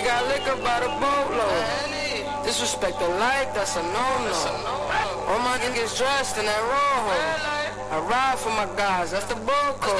got liquor by the boatload. Disrespect the life, that's a no-no. All my niggas dressed in that rojo. I ride for my guys, that's the bull code.